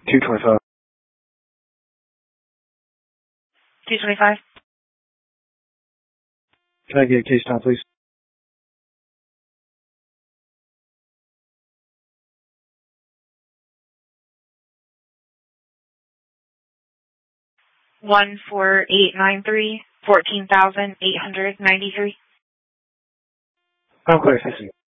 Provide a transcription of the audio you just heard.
225. 225. Can I get case time, please? $14893, $14,893. I'm clear, thank you.